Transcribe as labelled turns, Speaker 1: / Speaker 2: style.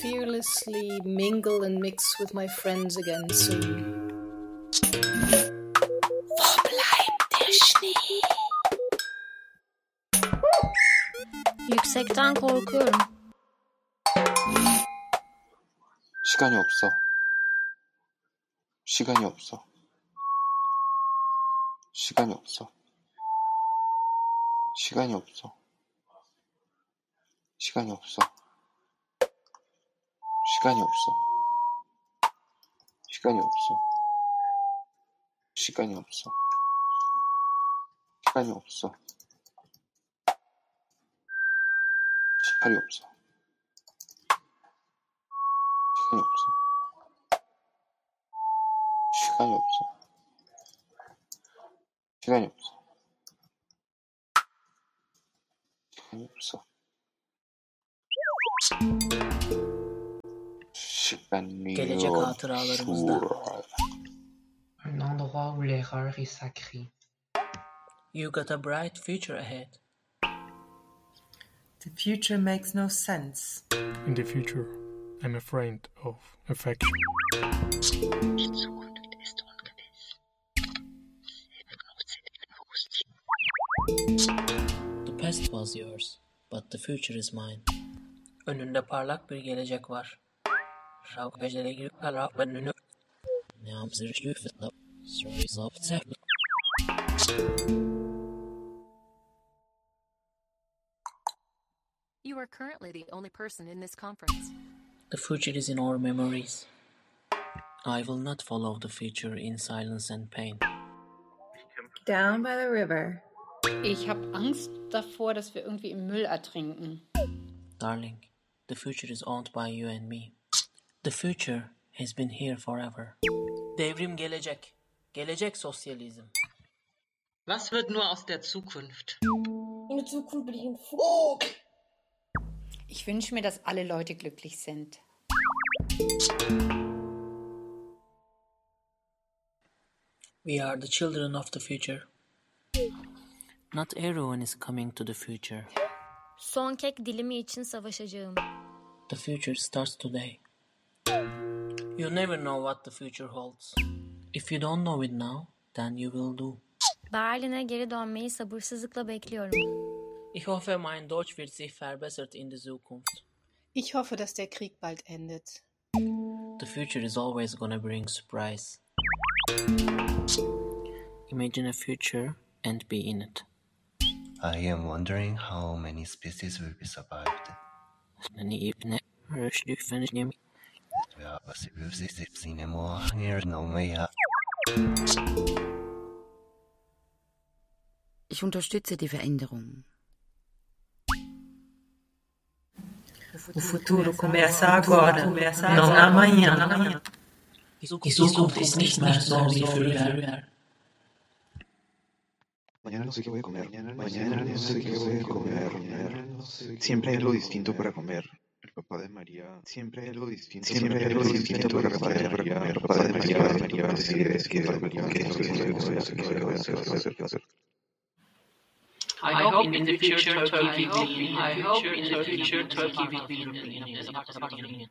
Speaker 1: fearlessly mingle and mix with my friends again soon. Wo bleibt der Schnee?
Speaker 2: Yüksekten korkuyorum.
Speaker 3: 시간이 없어. 시간이 없어. 시간이 없어. 시간이 없어. 시간이 없어. 시간이 없어. 시간이 없어. 시간이 없어. 시간이 없어. 시간이 없어. 시간이 없어. 시간이 없어. 시간이 없어. 시간이
Speaker 4: Gelecek
Speaker 3: 없어.
Speaker 4: hatıralarımızda.
Speaker 5: Un endroit où l'erreur est sacrée.
Speaker 4: You got a bright future ahead.
Speaker 6: The future makes no sense.
Speaker 7: In the future, I'm afraid of affection.
Speaker 8: Die Zukunft ist ungewiss.
Speaker 4: The past was yours, but the future is mine. Önünde parlak bir gelecek var.
Speaker 9: You are currently the only person in this conference.
Speaker 4: The future is in our memories. I will not follow the future in silence and pain.
Speaker 10: Down by the river.
Speaker 11: Ich habe Angst davor, dass wir irgendwie im Müll ertrinken.
Speaker 4: Darling, the future is owned by you and me. The future has been here forever. Devrim gelecek. Gelecek sosyalizm.
Speaker 12: Was wird nur aus der Zukunft?
Speaker 2: Eine Zukunft bin ich ein Vogel.
Speaker 11: Ich wünsche mir, dass alle Leute glücklich sind.
Speaker 4: We are the children of the future. Not everyone is coming to the future.
Speaker 2: Son kek dilimi için savaşacağım.
Speaker 4: The future starts today. You never know what the future holds. If you don't know it now, then you will do.
Speaker 2: Berlin'e geri dönmeyi sabırsızlıkla bekliyorum.
Speaker 4: Ich hoffe, mein Deutsch wird sich verbessert in der Zukunft.
Speaker 1: Ich hoffe, dass der Krieg bald endet.
Speaker 4: The future is always gonna bring surprise. Imagine a future and be in it.
Speaker 13: I am wondering how many species will be survived.
Speaker 14: Ich unterstütze die Veränderung.
Speaker 6: O futuro começa agora, não amanhã.
Speaker 4: Die Zukunft ist nicht mehr so wie früher.
Speaker 3: Mañana no sé qué voy a comer. Mañana no sé qué voy a comer. Siempre hay algo distinto para comer. El papá de María. Siempre hay algo distinto. Siempre hay algo distinto para comer. El papá de María va a decir es que
Speaker 12: I hope in the future Turkey will be in. I hope in the future Turkey will be in. As a part of the Union.